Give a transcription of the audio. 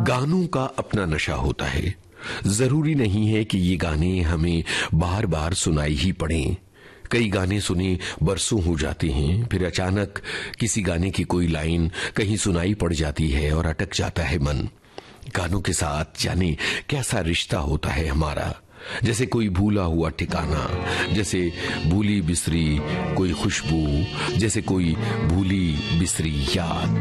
गानों का अपना नशा होता है। जरूरी नहीं है कि ये गाने हमें बार बार सुनाई ही पड़ें। कई गाने सुने बरसों हो जाते हैं, फिर अचानक किसी गाने की कोई लाइन कहीं सुनाई पड़ जाती है और अटक जाता है मन। गानों के साथ जाने कैसा रिश्ता होता है हमारा, जैसे कोई भूला हुआ ठिकाना, जैसे भूली बिसरी कोई खुशबू, जैसे कोई भूली बिसरी याद।